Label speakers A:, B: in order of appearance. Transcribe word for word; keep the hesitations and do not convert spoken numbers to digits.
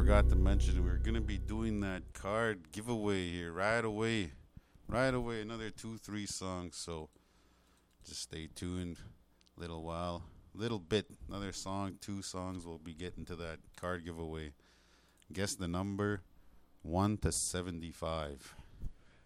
A: forgot to mention we're gonna be doing that card giveaway here right away. Right away, another two, three songs. So just stay tuned. Little while, little bit, another song, two songs. We'll be getting to that card giveaway. Guess the number one to seventy-five.